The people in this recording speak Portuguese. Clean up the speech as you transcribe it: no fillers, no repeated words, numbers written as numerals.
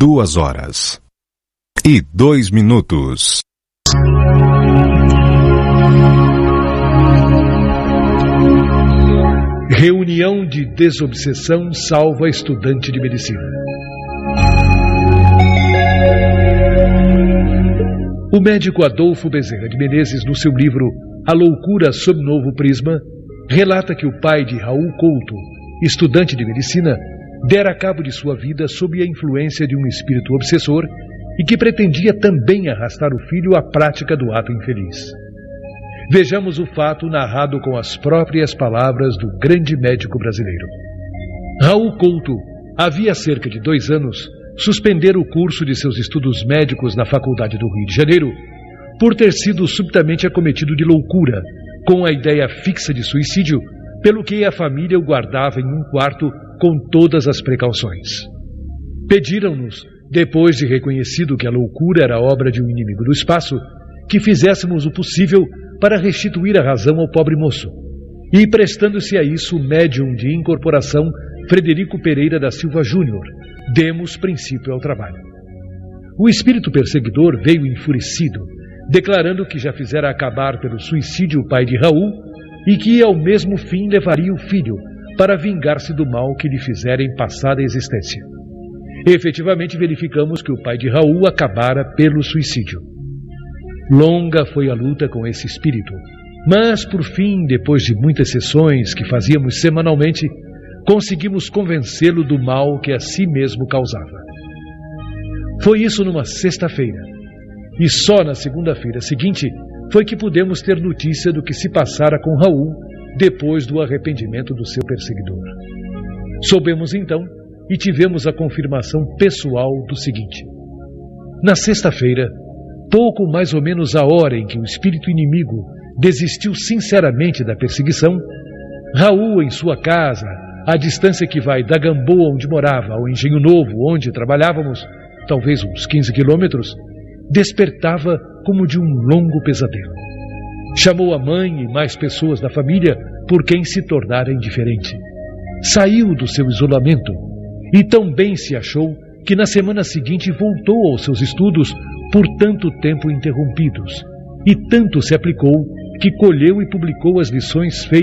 2h02. Reunião de desobsessão salva estudante de medicina. O médico Adolfo Bezerra de Menezes, no seu livro A Loucura sob Novo Prisma, relata que o pai de Raul Couto, estudante de medicina, dera cabo de sua vida sob a influência de um espírito obsessor e que pretendia também arrastar o filho à prática do ato infeliz. Vejamos o fato narrado com as próprias palavras do grande médico brasileiro. Raul Couto havia cerca de 2 anos suspendera o curso de seus estudos médicos na Faculdade do Rio de Janeiro por ter sido subitamente acometido de loucura, com a ideia fixa de suicídio, pelo que a família o guardava em um quarto com todas as precauções. Pediram-nos, depois de reconhecido que a loucura era obra de um inimigo do espaço, que fizéssemos o possível para restituir a razão ao pobre moço. E prestando-se a isso o médium de incorporação Frederico Pereira da Silva Júnior, demos princípio ao trabalho. O espírito perseguidor veio enfurecido, declarando que já fizera acabar pelo suicídio o pai de Raul e que ao mesmo fim levaria o filho para vingar-se do mal que lhe fizera em passada existência. Efetivamente verificamos que o pai de Raul acabara pelo suicídio. Longa foi a luta com esse espírito, mas por fim, depois de muitas sessões que fazíamos semanalmente, conseguimos convencê-lo do mal que a si mesmo causava. Foi isso numa sexta-feira, e só na segunda-feira seguinte foi que pudemos ter notícia do que se passara com Raul depois do arrependimento do seu perseguidor. Soubemos então e tivemos a confirmação pessoal do seguinte: na sexta-feira, pouco mais ou menos a hora em que o espírito inimigo desistiu sinceramente da perseguição, Raul, em sua casa, à distância que vai da Gamboa onde morava ao Engenho Novo onde trabalhávamos, talvez uns 15 quilômetros, despertava como de um longo pesadelo. Chamou a mãe e mais pessoas da família por quem se tornara indiferente. Saiu do seu isolamento e tão bem se achou que na semana seguinte voltou aos seus estudos por tanto tempo interrompidos, e tanto se aplicou que colheu e publicou as lições feitas